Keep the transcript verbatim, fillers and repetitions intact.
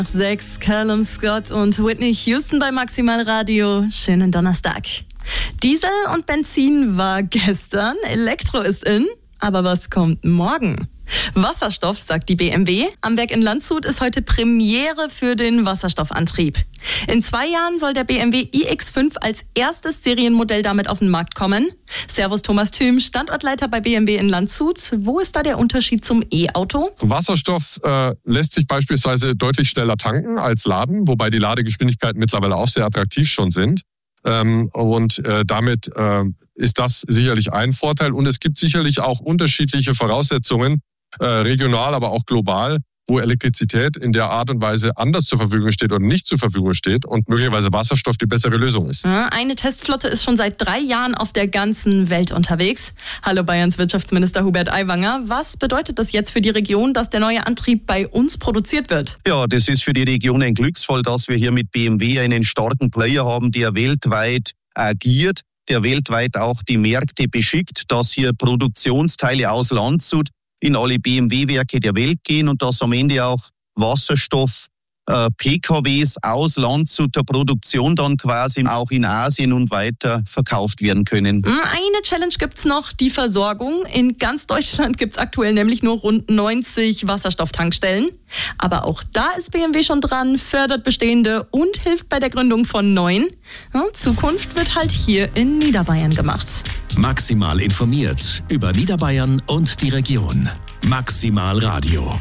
Sechs, Callum Scott und Whitney Houston bei Maximal Radio. Schönen Donnerstag. Diesel und Benzin war gestern, Elektro ist in, aber was kommt morgen? Wasserstoff, sagt die B M W. Am Werk in Landshut ist heute Premiere für den Wasserstoffantrieb. In zwei Jahren soll der B M W i X fünf als erstes Serienmodell damit auf den Markt kommen. Servus Thomas Thüm, Standortleiter bei B M W in Landshut. Wo ist da der Unterschied zum E-Auto? Wasserstoff äh, lässt sich beispielsweise deutlich schneller tanken als laden, wobei die Ladegeschwindigkeiten mittlerweile auch sehr attraktiv schon sind. Ähm, und äh, damit äh, ist das sicherlich ein Vorteil. Und es gibt sicherlich auch unterschiedliche Voraussetzungen, äh, regional, aber auch global, wo Elektrizität in der Art und Weise anders zur Verfügung steht oder nicht zur Verfügung steht und möglicherweise Wasserstoff die bessere Lösung ist. Eine Testflotte ist schon seit drei Jahren auf der ganzen Welt unterwegs. Hallo Bayerns Wirtschaftsminister Hubert Aiwanger. Was bedeutet das jetzt für die Region, dass der neue Antrieb bei uns produziert wird? Ja, das ist für die Region ein Glücksfall, dass wir hier mit B M W einen starken Player haben, der weltweit agiert, der weltweit auch die Märkte beschickt, dass hier Produktionsteile aus Landshut in alle B M W-Werke der Welt gehen und dass am Ende auch Wasserstoff äh, P K Ws aus Landshuter Produktion dann quasi auch in Asien und weiter verkauft werden können. Eine Challenge gibt's noch, die Versorgung. In ganz Deutschland gibt's aktuell nämlich nur rund neunzig Wasserstofftankstellen. Aber auch da ist B M W schon dran, fördert bestehende und hilft bei der Gründung von neuen. Ja, Zukunft wird halt hier in Niederbayern gemacht. Maximal informiert über Niederbayern und die Region. Maximal Radio.